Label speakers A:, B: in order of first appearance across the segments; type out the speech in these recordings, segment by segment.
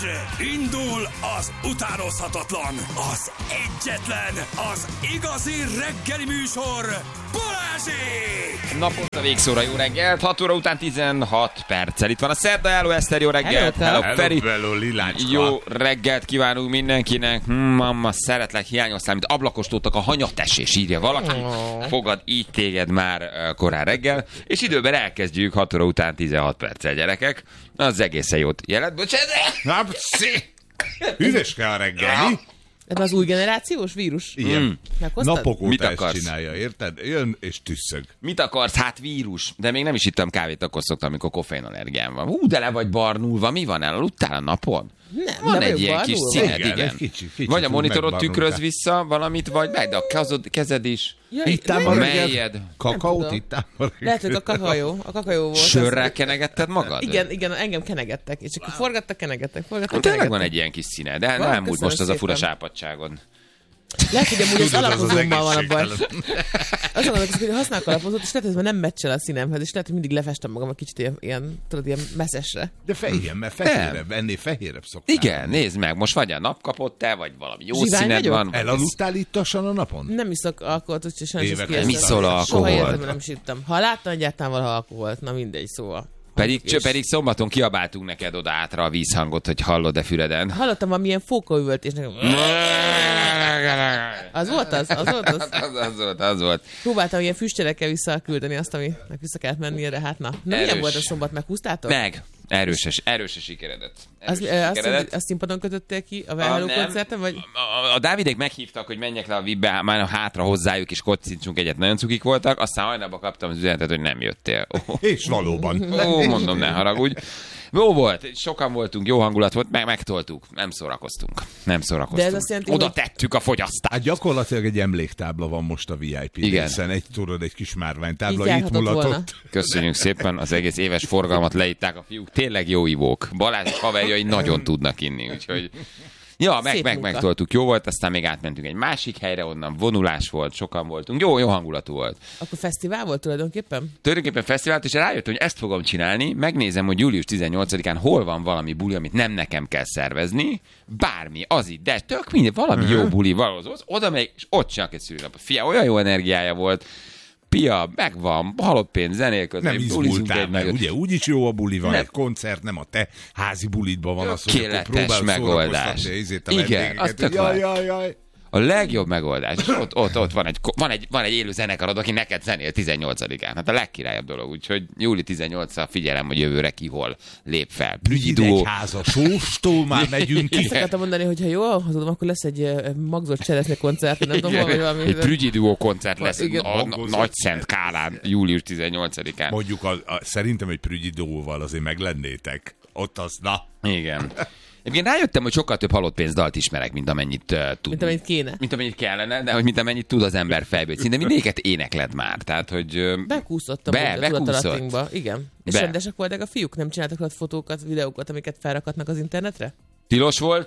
A: Indul az utánozhatatlan, az egyetlen, az igazi reggeli műsor, Balázsék!
B: Naponta végszóra jó reggelt, 6 óra után 16 perccel. Itt van a szerda, hello Eszter, jó reggelt! Hello Feri!
C: Hello, Lilácska!
B: Jó reggelt kívánunk mindenkinek! Mamma, szeretlek, hiányoztál, mint ablakostódtak a hanyatesés, írja valaki. Fogad így téged már korán reggel, és időben elkezdjük 6 óra után 16 perccel, gyerekek. Az egészen jót jelent. Bocsánat!
C: Hűvöske a reggel, mi?
D: Ez az új generációs vírus?
C: Igen. Napok
B: Mit
C: óta ezt
B: akarsz?
C: csinálja, érted? Jön és tüsszög.
B: Mit akarsz? Hát vírus. De még nem is ittam kávét, akkor szoktam, amikor koffeinallergiám van. De le vagy barnulva. Mi van? Elaludtál a napon?
D: Nem,
B: Van
D: le
B: egy
D: vagyok
B: ilyen kis
D: barnulva.
B: színed,
C: Igen,
B: igen.
C: egy kicsit
B: Vagy a
C: úgy
B: monitorod
C: megbarnultál.
B: tükröz vissza valamit, vagy meg, de a kezed is.
D: Ja,
C: Ittál
D: nem
C: ma
D: tudom.
C: reggel?
B: Melyed?
C: Kakaót
D: tudom.
C: ittál ma reggel?
D: Lehet, hogy a kakajó volt.
B: Sörrel
D: az-
B: kenegetted magad?
D: Igen, engem kenegettek, és akkor forgattak, kenegettek.
B: Tényleg van egy ilyen kis színe, de
D: Van,
B: nem úgy
D: köszönöm
B: most az a fura
D: szépen.
B: sápadtságod.
D: Lehet, hogy amúgy az
C: Tudod, az az
D: alapozómmal van a baj.
C: egészségtelen.
D: Azon gondolkozom, hogy használok alapozót, és lehet, hogy ez már nem meccsel a színemhez, és lehet, hogy mindig lefestem magam egy kicsit ilyen tudod, ilyen messzesre.
C: De igen, mert fehérebb, ennél fehérebb szoktál.
B: Igen, nézd meg, most vagy a nap kapott te, vagy valami jó
D: Zsivány
B: színed
D: vagyok?
B: van. vagy
C: Elaludtál ittosan a napon?
D: Nem iszok alkoholt, úgyhogy sajnos
C: Évek
D: ezt kiérzem.
C: óta.
B: Iszol
D: Soha
B: alkoholt?
D: életemben nem sírtam. Ha láttam egyáltalán valaha alkoholt, na mindegy, szóval.
B: Pedig szombaton kiabáltunk neked oda átra a vízhangot, hogy hallod-e füreden.
D: Hallottam valamilyen fókaüvöltésnek. Az volt az?
B: Az volt.
D: Próbáltam ilyen füstjelekkel visszaküldeni azt, aminek vissza kellett mennie, de hát na. Na
B: Erős.
D: milyen volt a szombat, meghúztátok?
B: Meg. Erős a sikeredet.
D: Azt színpadon kötöttél ki a Well Hello koncerten, vagy?
B: A Dávidék meghívtak, hogy menjek le a VIP-be, már hátra hozzájuk, és kocincsunk egyet. Nagyon cukik voltak, aztán hajnalban kaptam az üzenetet, hogy nem jöttél.
C: És valóban.
B: Mondom, ne haragudj. Jó volt, sokan voltunk, jó hangulat volt, megtoltuk, nem szórakoztunk.
D: De ez azt jelenti,
B: Oda
D: hogy-
B: tettük a fogyasztást.
C: Hát gyakorlatilag egy emléktábla van most a VIP
B: Igen.
C: részen. Egy kis márványtábla,
D: Így
C: itt
D: járhatott volna.
C: mulatott.
B: Köszönjük szépen, az egész éves forgalmat leitták a fiúk. Tényleg jó ivók. Balázs és haverjai nagyon tudnak inni, úgyhogy... Ja,
D: Szép munka.
B: megtoltuk. Jó volt, aztán még átmentünk egy másik helyre, onnan vonulás volt, sokan voltunk. Jó hangulatú volt.
D: Akkor fesztivál volt tulajdonképpen?
B: Tulajdonképpen fesztivált, és rájöttem, hogy ezt fogom csinálni, megnézem, hogy július 18-án hol van valami buli, amit nem nekem kell szervezni, bármi, az itt, de tök mindegy, valami jó buli, valahol, oda megyek, és ott csinálok egy szülinapot. Fia, olyan jó energiája volt, pia, megvan, halott pénz, zenélköz,
C: Nem izgultál meg,
B: nagyot.
C: ugye? Úgyis jó a buli van,
B: Nem.
C: egy koncert, nem a te házi bulidban van az, hogy akkor
B: Tökéletes
C: próbálod
B: megoldás.
C: szórakoztatni a
B: Igen,
C: vendégeket,
B: az tök
C: hogy
B: jó.
C: jaj.
B: A legjobb megoldás. És ott van egy élő zenekarod, aki neked zenél 18-án. Hát a legkirályabb dolog. Úgyhogy júli 18-ra figyelem, hogy jövőre ki hol lép fel. Prügyi duó.
C: Idegháza sóstól már megyünk ki.
D: Ezt akartam mondani, hogy ha jól hazudom, akkor lesz egy magzott cseresznye koncert, nem tudom, vagy valami.
B: Egy Prügyi duó koncert lesz
D: Igen.
B: a Nagyszent Kálán július 18-án.
C: Mondjuk szerintem egy prügyi duóval azért meglennétek. Ott az, na.
B: Igen. Egyébként rájöttem, hogy sokkal több halott pénzdalt ismerek, mint amennyit tud.
D: Mint amennyit kéne.
B: Mint amennyit kellene, de hogy mint amennyit tud az ember fejből. Szinte mindéket énekled már. Tehát, hogy...
D: Bekúszottam a
B: bekúszott.
D: tudatalattinkba. Igen. És
B: Be.
D: rendesek voltak a fiúk? Nem csináltak ott fotókat, videókat, amiket felrakatnak az internetre?
B: Tilos volt,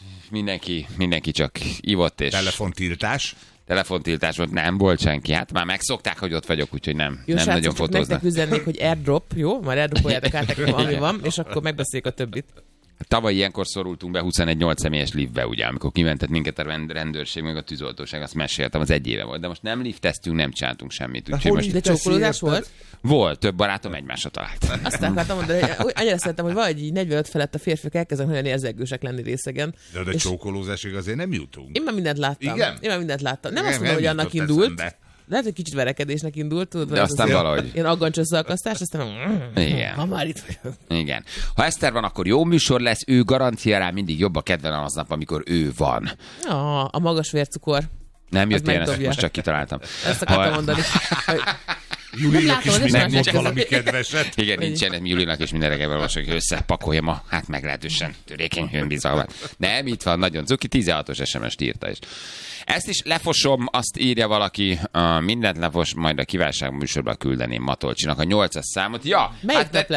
B: mindenki csak ivott és telefontiltás volt, nem volt senki. Hát már megszokták, hogy ott vagyok, úgyhogy nem
D: Jó,
B: nagyon
D: srácok, csak
B: fotóznak.
D: nektek üzennék, hogy airdrop, jó? Már airdropoljátok át nekem, ami van, és akkor megbeszéljük a többit.
B: Tavaly ilyenkor szorultunk be 21-8 személyes liftbe, ugye, amikor kimentett minket a rendőrség, meg a tűzoltóság, azt meséltem, az 1 éve volt. De most nem lifteztünk, nem csináltunk semmit. Úgyhogy most
D: De csókolózás volt?
B: volt, több barátom egymásra talált.
D: Azt akartam mondani, hogy annyira szeretem, hogy valahogy így 45 felett a férfiak elkezdenek nagyon érzékősek lenni részegen.
C: De
D: És
C: csókolózásig azért nem jutunk.
D: én már mindent láttam.
C: Igen?
D: Én már mindent láttam. Nem
C: Igen,
D: azt mondom,
C: nem
D: hogy annak
C: jutott
D: indult.
C: eszembe.
D: Lehet, hogy kicsit verekedésnek indult, tudod?
B: De aztán valahogy.
D: Ilyen aggancsösszalkasztás, aztán
B: Igen.
D: ha már itt vagyok.
B: Igen. Ha Eszter van, akkor jó műsor lesz, ő garancia rá mindig jobb a kedvelen aznap, amikor ő van.
D: A magas vércukor.
B: Nem jött ilyen, ezt
D: megdobja.
B: most csak kitaláltam.
D: Ezt akartam mondani. Hogy
C: Julinak
D: látom,
C: is
D: az
C: mindig
D: is
C: mond
D: más
C: valami
D: eset.
C: kedveset.
B: Igen, nincsen Julinak és minden reggel valószínű, hogy összepakolja ma, hát meglehetősen törékeny önbizalmat. Nem, itt van, nagyon cuki, 16-os SMS-t írta is. Ezt is lefosom, azt írja valaki, mindent lefos, majd a kívánság műsorban küldeném Matolcsinak a 8-as számot. Ja,
D: melyik
B: hát
D: nap lesz?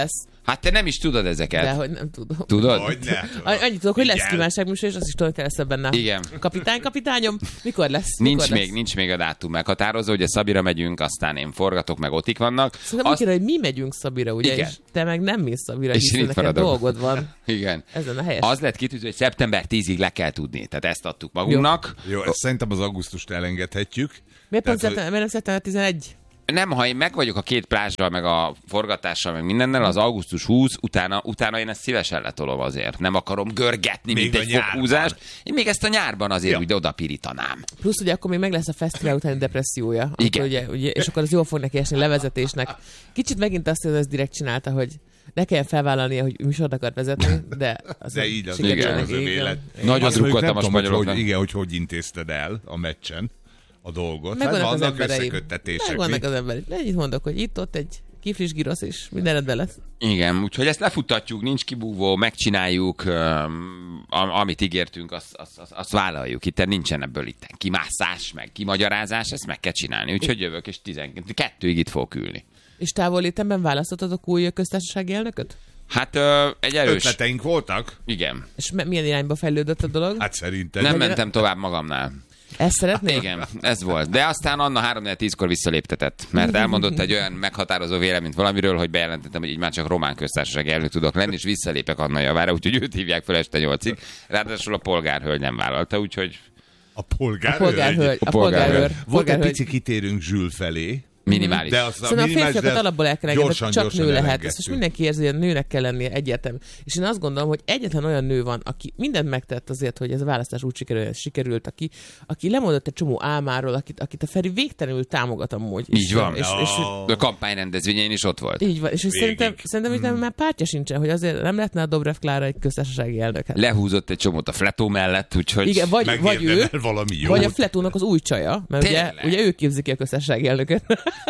B: Hát te nem is tudod ezeket.
D: De hogy nem tudom.
B: Tudod?
D: Annyit tudok, hogy lesz kívánságműsor, és azt is tudom, hogy te leszel benne.
B: Igen.
D: Kapitányom, mikor lesz?
B: Nincs még a dátum meghatározó, hogy a Szabira megyünk, aztán én forgatok, meg ottik vannak.
D: Szerintem úgy kéne, hogy mi megyünk Szabira, ugye?
B: Igen.
D: És te meg nem mész Szabira,
B: És
D: hiszen
B: itt
D: neked
B: maradok.
D: dolgod van.
B: Igen.
D: Ezen a helyes.
B: Az lett kitűző, hogy szeptember 10-ig le kell tudni. Tehát ezt adtuk magunknak.
C: Jó, ezt szerintem az augusztust elengedhetjük.
D: Miért pont
C: Tehát,
D: miért nem szeptember 11?
B: Nem, ha én meg vagyok a két plázsral, meg a forgatással, meg mindennel, az augusztus 20, utána én ezt szívesen letolom azért. Nem akarom görgetni,
C: Még
B: mint
C: a
B: egy
C: nyárban.
B: foghúzást. Én még ezt a nyárban azért úgy odapirítanám.
D: Plusz ugye akkor még meg lesz a fesztivál utáni depressziója.
B: Igen.
D: Ugye, és akkor az jól fog neki esni levezetésnek. Kicsit megint azt, hogy ez direkt csinálta, hogy ne kelljen felvállalnia, hogy műsort akart vezetni, de
C: így az
D: sikerült
B: igen,
D: neki,
C: az
D: igen.
C: övélet.
B: Nagyon
C: Azt mondjuk,
B: drukkoltam
C: nem
B: a
C: tudom,
B: spanyoloknak.
C: hogy intézted el a meccsen a dolgot.
D: Megvannak
C: Hát
D: az
C: vannak
D: embereim.
C: összeköttetések.
D: Megvannak az embereim. Ennyit mondok, hogy itt-ott egy kiflis girosz, és minden rendben lesz.
B: Igen, úgyhogy ezt lefuttatjuk, nincs kibúvó, megcsináljuk, amit ígértünk, azt vállaljuk. Itt nincsen ebből itt kimászás, meg kimagyarázás, ezt meg kell csinálni. Úgyhogy jövök, és 12-ig itt fogok ülni.
D: És távollétemben választottatok új köztársasági elnököt?
B: Hát egy erős...
C: Ötleteink voltak?
B: Igen.
D: És milyen irányba fejlődött a dolog?
C: Hát szerintem.
B: Nem mentem tovább magamnál.
D: Ezt szeretnél?
B: Igen, ez volt. De aztán Anna 3-10-kor visszaléptetett, mert elmondott egy olyan meghatározó véleményt valamiről, hogy bejelentettem, hogy így már csak román köztársaság elnök tudok lenni, és visszalépek Anna javára, úgyhogy őt hívják fel este 8-ig. Ráadásul a polgárhölgy nem vállalta, úgyhogy
C: A polgárőr.
D: A polgárőr.
C: Volt egy pici kitérünk Zsül felé.
B: minimális.
C: De az
D: Szerintem a férfiakat alapból el kell engedni, hogy csak nő lehet.
C: elengedtük.
D: Ezt most mindenki érzi, hogy a nőnek kell lennie egyértelmű. És én azt gondolom, hogy egyetlen olyan nő van, aki mindent megtett azért, hogy ez a választás úgy sikerült, aki lemondott egy csomó álmáról, akit a Feri végtelenül támogat amúgy.
B: Így van.
D: És
B: A kampányrendezvényén is ott volt.
D: így van. És szerintem hogy már pártja sincsen, hogy azért nem lehetne a Dobrev Klára egy köztársasági elnök. Hát.
B: Lehúzott egy csomót a Fletó mellett, úgyhogy...
D: Igen, vagy ő,
C: valami jó.
D: vagy a Fletónak az új csaja, mert ugye ő képzi ki a köztársasági elnököt.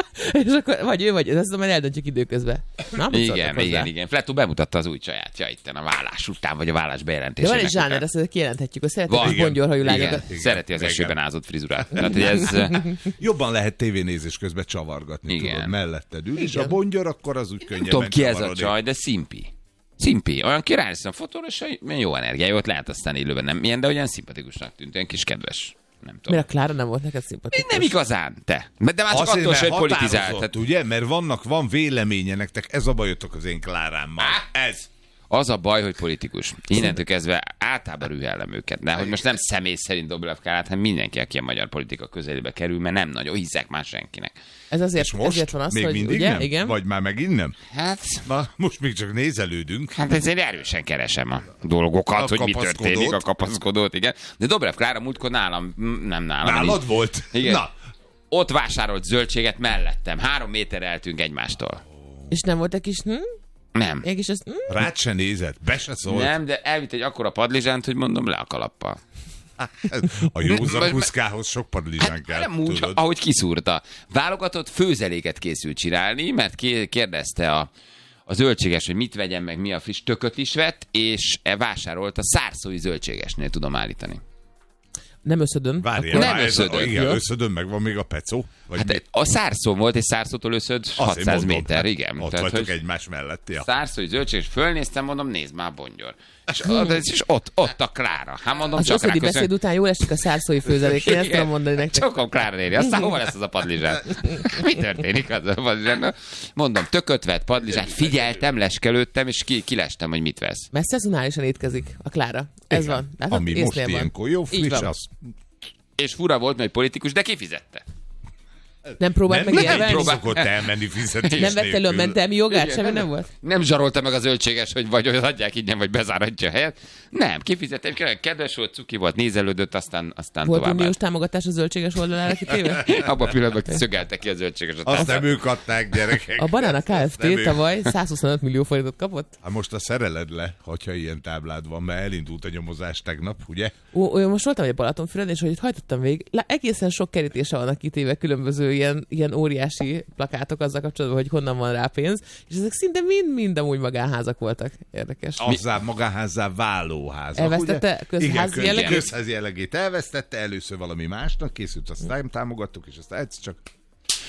D: És akkor vagy ő, vagy ezt majd eldöntjük időközben. Na,
B: igen. Fletó bemutatta az új csaját, itten a vállás után, vagy a vállás
D: De
B: bejelentésének.
D: van egy zsáner, ezt kijelenthetjük, hogy
B: Van.
D: szeretek a bongyolhajú
B: Igen.
D: lányokat.
B: Szereti az
C: Igen.
B: esőben ázott frizurát. Tehát, hogy ez...
C: Jobban lehet tévénézés közben csavargatni,
B: Igen.
C: tudod, melletted ül, és
D: Igen.
C: a bongyor akkor az úgy
B: Nem
C: könnyebben
B: tudom ki ez a
C: csavarodik.
B: csaj, de szimpi. Szimpi. Olyan király lesz a fotón, és olyan jó energiája, ott lehet aztán élőben nem ilyen, de olyan szimpatikusnak tűnt, olyan kis kedves. Nem tudom.
D: Miért a Klára nem volt neked szimpatikus?
B: Nem igazán, te. De már csak
C: Azért,
B: attól,
C: mert
B: hogy politizált.
C: határozott, ugye? Mert van véleménye nektek, ez a bajotok az én Klárámmal. Ez.
B: Az a baj, hogy politikus. Innentől kezdve általában rühellem őket. De hogy most nem személy szerint Dobrev Klárát, hanem mindenki, aki a magyar politika közelébe kerül, mert nem nagyon hiszek már senkinek.
D: Ez azért,
C: És most?
D: ezért van az,
C: még
D: hogy
C: mindig
D: ugye,
C: nem?
D: igen.
C: Vagy már megint nem?
B: Hát,
C: Na, most még csak nézelődünk.
B: hát ezért erősen keresem a dolgokat,
C: A
B: hogy mi
C: kapaszkodót.
B: történik, a kapaszkodót, igen. De Dobrev Klára múltkor nálam, nem nálam.
C: Nálad volt?
B: Igen.
C: Na,
B: Ott vásárolt zöldséget mellettem. 3 méterre eltünk egymástól.
D: És nem volt egy kis,
B: Nem.
D: egy kis,
C: rád se nézett, be se szólt.
B: Nem, de elvitt egy akkora padlizsánt, hogy mondom, le a kalappal.
C: A józan kuszkához sok padlizsán kell,
B: Nem úgy,
C: tudod.
B: ahogy kiszúrta. Válogatott főzeléket készült csinálni, mert kérdezte a zöldséges, hogy mit vegyen meg, mi a friss, tököt is vett, és vásárolt a szárszói zöldségesnél, tudom állítani.
D: nem összödön.
C: Várjál,
B: Nem
C: ez a-
B: összödön.
C: Igen,
D: Jó.
C: összödön, meg van még a pecó. Vagy mi?
B: Hát a szárszó volt, és szárszótól összöd
C: Azért
B: 600
C: mondom,
B: méter,
C: hát
B: igen.
C: Ott
B: Tehát,
C: vagytok
B: hogy
C: egymás mellett, ja.
B: szárszói zöldséges, fölnéztem, mondom, nézd már, bongyol. És ott a Klára. Hát mondom,
D: Az
B: csak
D: összödi
B: ráköszön.
D: beszéd után jól esik a szárszói főzelék. Én ezt tudom mondani nektek.
B: Csokom Klára néni, aztán hova lesz az a padlizsán? Mi történik az a padlizsán? Mondom, tököt vett padlizsán, figyeltem, leskelődtem, és kilestem, hogy mit vesz.
D: Mert szezonálisan étkezik a Klára. Ez
C: Igen.
D: van. Látod?
C: Ami
D: Észnél
C: most
D: van.
C: ilyenkor jó,
D: Így
C: friss,
D: van.
C: az
B: És fura volt, mert politikus, de kifizette.
D: Nem próbált meg
C: nem
D: élvelni?
B: próbál-
C: szokott elmenni fizetés
D: Nem vett elő a
C: nélkül.
D: mentelmi jogát? Semmi nem volt?
B: Nem zsarolta meg a zöldséges, hogy vagy adják ingyen, vagy bezáratja a helyet. Nem, kifizettem, kedves volt, cuki volt, nézelődött, aztán
D: Volt
B: tovább.
D: uniós támogatás a zöldséges oldalára kitéve?
B: Abban a pillanatban szögelte ki a zöldségeset.
C: Azt nem ők adták, gyerekek.
D: A Banana
C: Nem
D: Kft.
C: ők.
D: tavaly 125 millió forintot kapott.
C: Hát most a szereled le, hogyha ilyen táblád van, mert elindult a nyomozás tegnap, ugye?
D: Most voltam egy Balatonfüred, és hogy itt hajtottam végig, egészen sok kerítése vannak kitéve különböző ilyen óriási plakátok azzal kapcsolatban, hogy honnan van rá pénz, és ezek szinte mind amúgy magánházak voltak. Érdekes.
C: Azzá magáházzá váló házak,
D: Elvesztette
C: ugye?
D: közházi
C: Igen,
D: jellegét?
C: közházi jellegét elvesztette, először valami másnak készült, aztán támogattuk, és aztán egyszer csak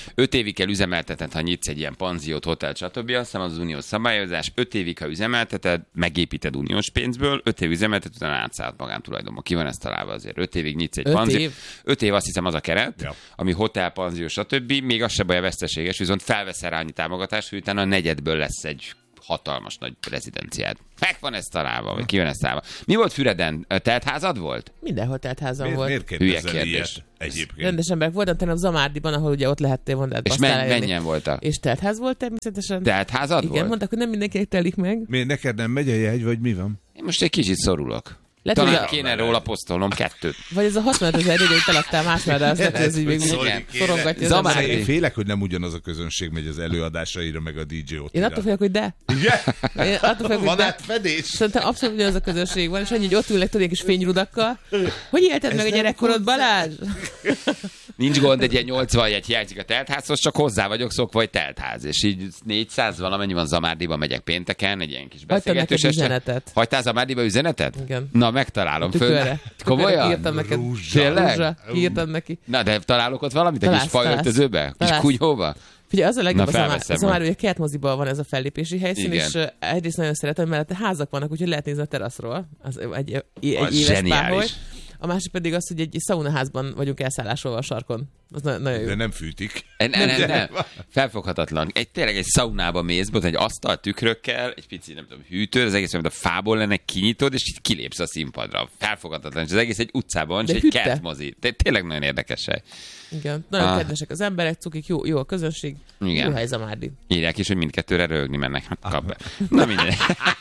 B: 5 évig kell üzemelteted, ha nyitsz egy ilyen panziót, hotel, stb. Azt hiszem az uniós szabályozás. 5 évig, ha üzemelteted, megépíted uniós pénzből, 5 év üzemelteted, utána átszállt magántulajdonba. Ki van ezt találva azért? 5 évig nyitsz egy panziót. 5 év azt hiszem az a keret, ami hotel, panzió, stb. Még az se baj a veszteséges, viszont felveszel rá annyi támogatást, hogy utána a negyedből lesz egy hatalmas nagy rezidenciád. Meg van ez találva, vagy ki van ez találva. Mi volt Füreden? Teltházad volt?
D: Mindenhol teltházam volt.
C: Miért kérdezel ilyet egyébként?
D: Rendes emberek voltam, tegnap Zamárdiban, ahol ugye ott lehettél volna.
B: És mennyien voltak?
D: És teltház volt természetesen.
B: Teltházad volt?
D: Igen, mondták, hogy nem mindenkinek telik meg.
C: Miért neked nem megy a jegy, vagy mi van?
B: Én most egy kicsit szorulok. Talán kéne róla posztolnom 2.
D: Vagy ez a 65 000 hogy eladtál másmára, az lehet, hogy ez így még szorongatja.
C: Zamárdi. Én félek, hogy nem ugyanaz a közönség megy az előadásaira, meg a DJ ott.
D: Én attól félek, hogy de.
C: Én attól félek, van átfedés?
D: Szerintem abszolút ugyanaz a közönség van, és annyi, hogy ott ülnek tudják kis fényrudakkal. Hogy élted meg a gyerekkorod, Balázs?
B: Nincs gond, egy ilyen 81 hiányzik a teltházhoz, csak hozzá vagyok szokva, hogy teltház. És így 400 valamennyi van Zamárdiba, megyek pénteken, egy ilyen kis beszélgetős.
D: Üzenetet.
B: Hagytál Zamárdiba üzenetet?
D: Igen.
B: Na, megtalálom.
D: Komolyan? Írtam neked.
B: Tényleg?
D: Írtam neki.
B: Na, de találok ott valamit? Egy kis fajöltözőbe? Kis kunyhóba?
D: Figyelj, az a legjobb az már, hogy a kertmoziban van ez a fellépési helyszín, igen. És egyrészt nagyon szeretem, mert házak vannak, úgyhogy lehet nézni a teraszról. Az egy éves páholy. A másik pedig az, hogy egy szaunaházban vagyunk elszállásolva a sarkon. Az nagyon jó.
C: De nem fűtik.
B: Nem. Felfoghatatlan. Tényleg egy szaunába mész, ott egy asztal tükrökkel, egy pici, nem tudom, hűtő, az egész, mint a fából lenne, kinyitod, és így kilépsz a színpadra. Felfoghatatlan. És az egész egy utcában, és egy kertmozi. Tényleg nagyon érdekes hely.
D: Igen, nagyon kedvesek az emberek, cukik, jó a közönség, igen. Jó hely Zamárdi.
B: Írják is, hogy mindkettőre röhögni mennek. Kap be. Na mindegy.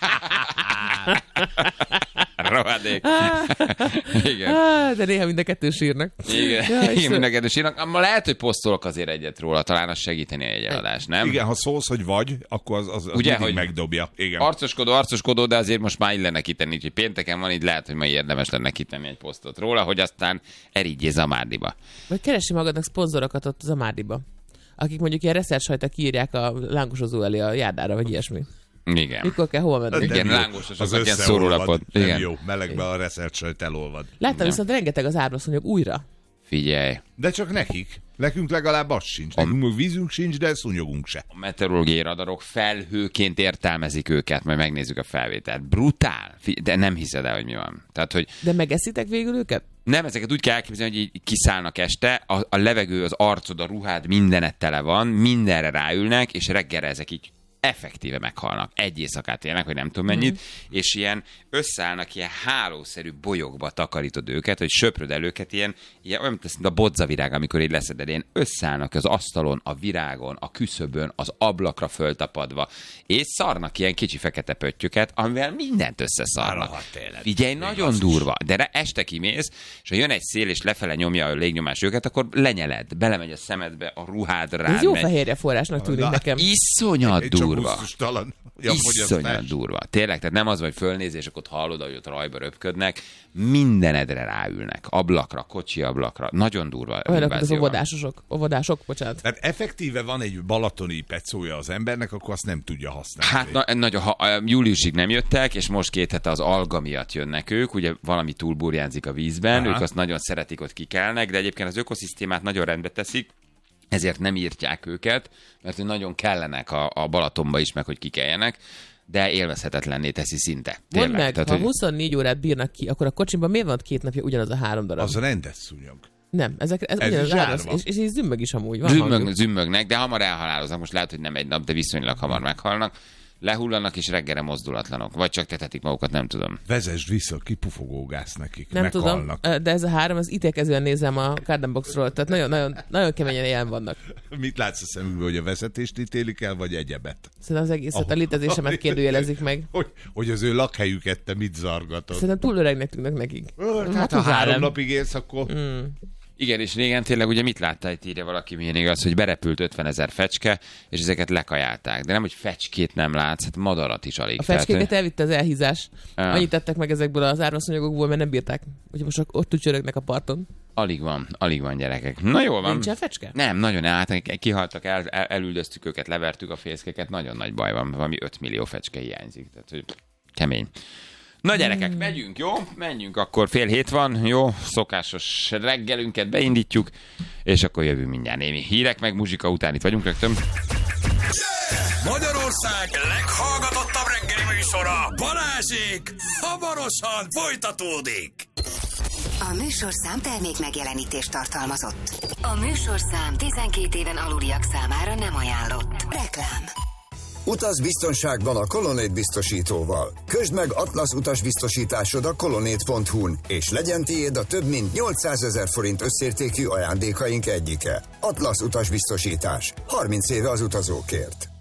B: Rohadék. Igen.
D: De néha mind a kettő sírnak.
B: Igen, mind a kettő sírnak. Ma lehet, hogy posztolok azért egyet róla, talán az segíteni a jegyeladás, nem?
C: Igen, ha szólsz, hogy vagy, akkor az ugye, hogy megdobja. Igen.
B: Arcoskodó, de azért most már illene kitenni, hogy pénteken van, így lehet, hogy ma érdemes lenne kitenni egy posztot róla, hogy aztán erigyél Zamárdiba.
D: Vagy keresi magadnak szponzorokat ott Zamárdiba, akik mondjuk ilyen reszeltsajta kiírják a lángosozó elé a járdára, vagy ilyesmi.
B: Igen.
D: Mikor kell hova menni?
B: Igen, lángososok, ilyen szórólapot.
C: Nem jó, melegbe a reszeltsajt elolvad.
D: Láttam viszont rengeteg az ábraszonyok újra.
B: Figyelj.
C: De csak nekik. Nekünk legalább az sincs. Nekünk vízünk sincs, de szúnyogunk se.
B: A meteorológiai radarok felhőként értelmezik őket, majd megnézzük a felvételt. Brutál. De nem hiszed el, hogy mi van. Tehát, hogy...
D: De megeszitek végül őket?
B: Nem, ezeket úgy kell elképzelni, hogy így kiszállnak este, a levegő, az arcod, a ruhád, mindenet tele van, mindenre ráülnek, és reggelre ezek így effektíve meghalnak. Egy éjszakát élnek, vagy nem tudom mennyit, és ilyen összeállnak ilyen hálószerű bolyokba takarítod őket, hogy söpröd el őket, ilyen olyan, mint a bodzavirág, amikor így leszeded, ilyen összeállnak az asztalon, a virágon, a küszöbön, az ablakra föltapadva, és szarnak ilyen kicsi fekete pöttyöket, amivel mindent összeszarnak. Figyelj, nagyon durva, de este kimész, és ha jön egy szél, és lefele nyomja a légnyomás őket, akkor lenyeled, belemegy a szemedbe, a ruhádra rád.
D: Ez jó fehérje forrásnak tűnik nekem.
B: Iszonyat durva.
C: Ja,
B: iszonyat durva. Tényleg, tehát nem az, hogy fölnéz, és akkor hallod, hogy ott rajba röpködnek, mindenedre ráülnek. Ablakra, kocsi ablakra. Nagyon durva.
D: Olyanok, az óvodások, bocsánat.
C: Tehát effektíve van egy balatoni pecója az embernek, akkor azt nem tudja használni.
B: Hát júliusig nem jöttek, és most 2 hete az alga miatt jönnek ők, ugye valami túlburjánzik a vízben, ők azt nagyon szeretik, hogy kikelnek, de egyébként az ökoszisztémát nagyon rendbe teszik, ezért nem írtják őket, mert nagyon kellenek a Balatonba is, meg hogy kikeljenek, de élvezhetetlenné teszi szinte.
D: Mondd meg, tehát, ha 24 órát bírnak ki, akkor a kocsimban miért van 2 napja ugyanaz a 3 darab?
C: Az rendes szúnyog.
D: Nem, ez ugyanaz a 3, és így zümmög is amúgy. Van
B: zümmögnek, de hamar elhaláloznak. Most lehet, hogy nem egy nap, de viszonylag hamar meghalnak. Lehullanak és reggelre mozdulatlanok. Vagy csak tetetik magukat, nem tudom.
C: Vezesd vissza, kipufogógász nekik,
D: nem
C: meghalnak.
D: Tudom, de ez a 3, az ítélkezően nézem a Cardboxról, tehát nagyon, nagyon, nagyon keményen ilyen vannak.
C: Mit látsz a szemükbe, hogy a vezetést ítélik el, vagy egyebet?
D: Szerintem az egészet, a létezésemet kérdőjelezik meg.
C: Hogy az ő lakhelyüket te mit zargatod?
D: Szerintem túl öregnek tűnnek nekik.
C: Hát ha 3 napig élsz, akkor...
B: Igen, és régen tényleg ugye mit láttál, itt írja valaki, milyen igaz, hogy berepült 50 000 fecske, és ezeket lekajálták. De nem, hogy fecskét nem látsz, hát madarat is alig.
D: A fecskéket elvitte az elhízás. Annyit tettek meg ezekből az árvaszanyagokból, mert nem bírták. Úgyhogy most ott tücsörögnek a parton.
B: Alig van gyerekek. Na jól van.
D: Nincsen fecske?
B: Nem, nagyon kihaltak, elüldöztük őket, levertük a fészkeket, nagyon nagy baj van, valami 5 millió fecske hiányzik. Tehát, hogy kemény. Na gyerekek, megyünk, jó? Menjünk, akkor 6:30 van, jó? Szokásos reggelünket beindítjuk, és akkor jövünk mindjárt némi hírek, meg muzsika után itt vagyunk rögtön.
A: Magyarország leghallgatottabb reggeli műsora, Balázsék, hamarosan folytatódik.
E: A műsorszám termék megjelenítést tartalmazott. A műsorszám 12 éven aluliak számára nem ajánlott. Reklám.
F: Utaz biztonságban a Colonnade biztosítóval. Közd meg Atlasz utasbiztosításod a colonnade.hu-n, és legyen tiéd a több mint 800 000 forint összértékű ajándékaink egyike. Atlasz utasbiztosítás. 30 éve az utazókért.